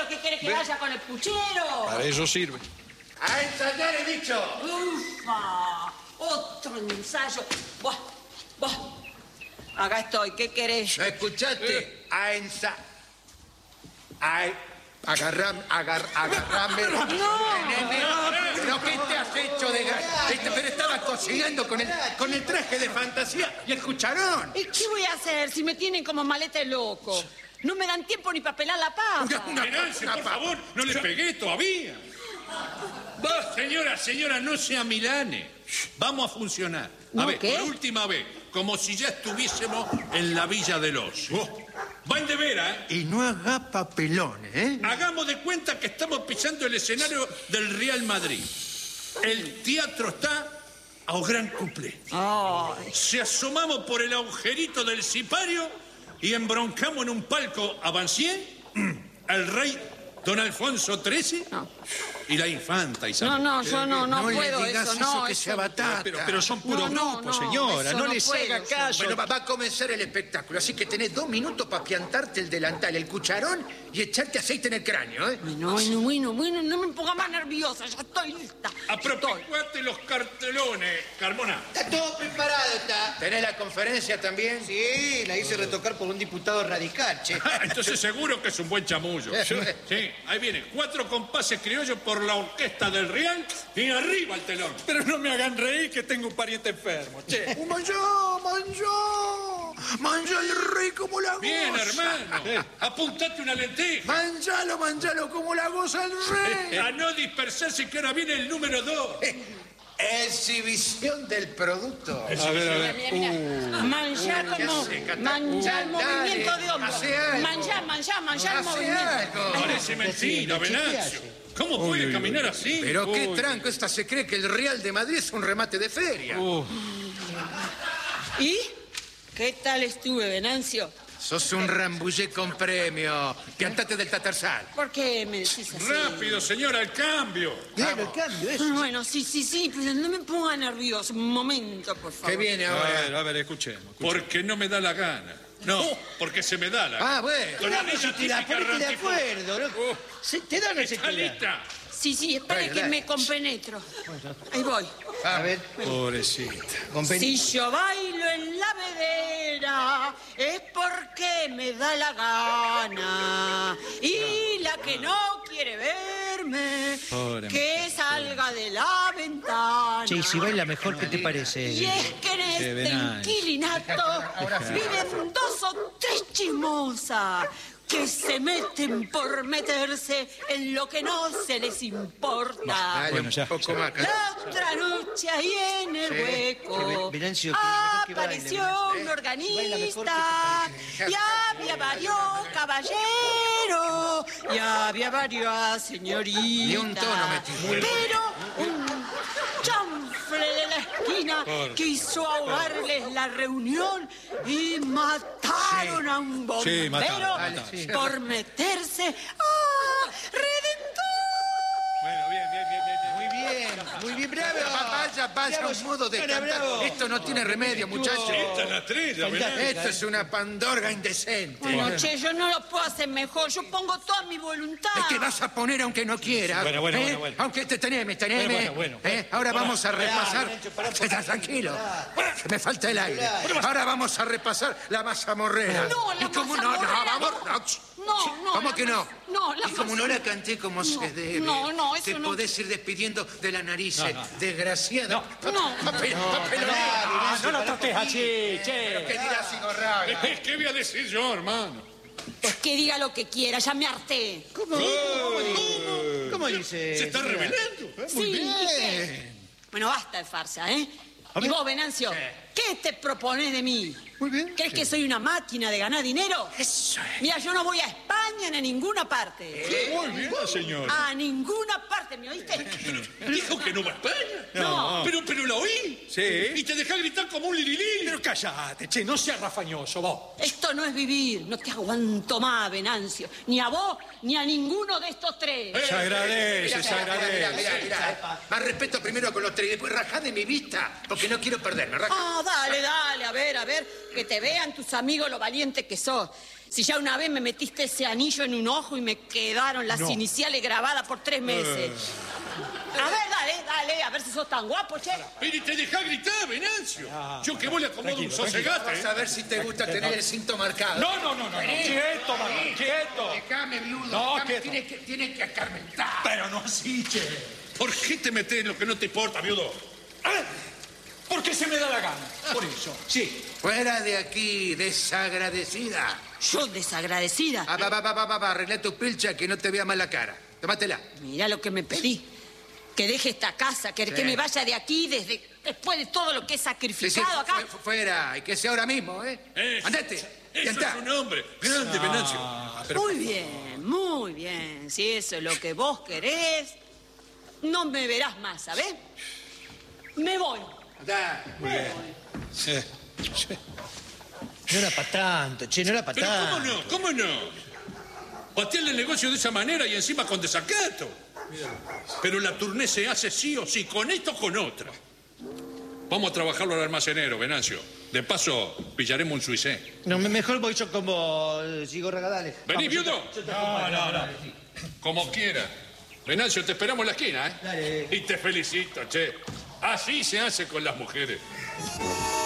puchero, ¿qué querés que vaya con el puchero? Para eso sirve. ¡A ensayar, he dicho! ¡Ufa! Otro ensayo. Buah, buah. Acá estoy, ¿qué querés? ¿No escuchaste? A ensayar. Agarrame. ¿Pero qué te has hecho de Pero estaba cocinando con el traje de fantasía y el cucharón. ¿Y qué voy a hacer si me tienen como maleta de loco? No me dan tiempo ni para pelar la papa. Venancio, por favor, no le pegué todavía. Señora, no sea milane. Vamos a funcionar. A ver, ¿qué? por última vez, como si ya estuviésemos en la Villa del Ocio. Van de veras, ¿eh? Y no haga papelones, ¿eh? Hagamos de cuenta que estamos pisando el escenario del Real Madrid. El teatro está a gran cumple. Se asomamos por el agujerito del sipario y embroncamos en un palco a Bancier, el rey Don Alfonso XIII y la infanta Isabel. No, yo no puedo le digas eso, no. que sea batata. Pero son puros grupos, señora. eso No no les puedo, haga caso. Bueno, va a comenzar el espectáculo, así que tenés 2 minutos para piantarte el delantal, el cucharón y echarte aceite en el cráneo, ¿eh? Bueno, no me ponga más nerviosa, ya estoy lista. Apropiate los cartelones, Carmona. Está todo preparado, está. ¿Tenés la conferencia también? Sí, la hice retocar por un diputado radical, che. Entonces seguro que es un buen chamullo. Sí, ahí viene. 4 compases criollos por la orquesta del Real y arriba el telón. Pero no me hagan reír que tengo un pariente enfermo, che. ¡Manjá el rey como la goza! Bien, hermano. Apuntate una lenteja. ¡Manjalo como la goza el rey! A no dispersarse que ahora viene el número 2. Exhibición del producto. A ver. Manchá como... Manchá el movimiento de hombros. Hace algo. Manchá el movimiento. Parece mentira, Venancio. ¿Cómo puede caminar así? Pero qué tranco, esta se cree que el Real de Madrid es un remate de feria. ¿Y? ¿Qué tal estuve, Venancio? Sos un rambullé con premio. Piantate del tatarsal. ¿Por qué me decís así? Rápido, señora, el cambio. Claro, el cambio, eso. Bueno, sí, pero no me ponga nervioso. Un momento, por favor. ¿Qué viene ahora? A ver, escuchemos. Porque no me da la gana. No, porque se me da la gana. Ah, bueno. Con la Dame niña si te la típica ponete de rantifo. acuerdo, ¿no? Te dan ese ¿Está lista? Sí, espere Bueno, que dale. me compenetro. Ahí voy. A ver, Pobrecita. Si yo bailo en la vedera es porque me da la gana. Y la que no quiere verme, Pobre que salga de la ventana. che, y si baila mejor, ¿qué te parece? Y es que en este Venancio. inquilinato viven 2 o 3 chismosas que se meten por meterse en lo que no se les importa. Dale, Bueno, ya, un poco ya. más. La otra noche ahí en el hueco Venancio, que mejor que baile, apareció Venancio. un baila mejor, ¿qué te organista y había varios caballeros y había varias señoritas. Ni un tono metí. Pero un chanfle de la esquina quiso ahogarles la reunión y mataron a un bombero mataron, por meterse a Redentor. Bueno, bien. Muy bien, bravo. Vaya, un modo de Bravo, cantar. bravo. Esto no tiene remedio, muchachos. Esta es la estrella, Venancio. Esto es una pandorga indecente. Bueno, che, yo no lo puedo hacer mejor. Yo pongo toda mi voluntad. Es que vas a poner aunque no quieras. Bueno. Aunque te teneme. Bueno. Ahora vamos a repasar. Venancio, pará. Estás tranquilo. Que me falta el aire. Ahora vamos a repasar la mazamorrera. No, la ¿Y cómo mazamorrera. vamos? No. ¿Cómo que no? No, la Y como no la canté como se debe. no, eso te no. podés ir despidiendo de la nariz, desgraciada. No. Papelonera. No lo trates así, che. ¿Qué dirás, Sigorraga? ¿Qué voy a decir yo, hermano? Pues que diga lo que quiera, ya me harté. ¿Cómo dice? Se está señora? revelando. Sí, ¿viste? Bueno, basta de farsa, ¿eh? Y vos, Venancio, ¿qué te propones de mí? Muy bien. ¿Crees que soy una máquina de ganar dinero? Eso es. Mira, yo no voy a España ni a ninguna parte. Muy bien, señor. A ninguna parte, ¿me oíste? Dijo que no va a España. No. Pero la oí. Sí. Y te dejá gritar como un lililí. Pero cállate, che, no seas rafañoso, vos. Esto no es vivir. No te aguanto más, Venancio. Ni a vos, ni a ninguno de estos 3. Se agradece, se Mirá, agradece. mirá. Más respeto primero con los 3 y después rajá de mi vista, porque no quiero perderme. Rajá. Ah, dale, a ver, que te vean tus amigos lo valiente que sos. Si ya una vez me metiste ese anillo en un ojo y me quedaron las iniciales grabadas por 3 meses. A ver, dale, a ver si sos tan guapo, che. Pero y te dejá gritar, Venancio. Yo que vos le acomodo un sosegate. Vas a ver si te gusta tener el cinto marcado. No. Quieto, mamá, quieto. Déjame, bludo. No, déjame, quieto. tiene que acarmentar. Pero no así, che. ¿Por qué te metés en lo que no te importa, viudo? Porque se me da la gana. Por eso, sí. Fuera de aquí, desagradecida. Yo desagradecida. Va, arregla tu pilcha que no te vea mal la cara. Tómatela. Mirá lo que me pedí. Que deje esta casa, que me vaya de aquí después de todo lo que he sacrificado acá. Fuera, y que sea ahora mismo, ¿eh? Andate. Eso es un hombre. Grande, Venancio. Muy bien. Si eso es lo que vos querés, no me verás más, ¿sabés? Me voy. Andá. No era para tanto, che, no era para Pero tanto. ¿cómo no? Patearle el negocio de esa manera y encima con desacato. Pero la tournée se hace sí o sí, con esto o con otra. Vamos a trabajarlo al almacenero, Venancio. De paso, pillaremos un suicé. No, mejor voy yo con vos, Sigorra, dale. ¿Vení, viudo? No. Como quiera. Venancio, te esperamos en la esquina, ¿eh? Dale. Y te felicito, che. Así se hace con las mujeres.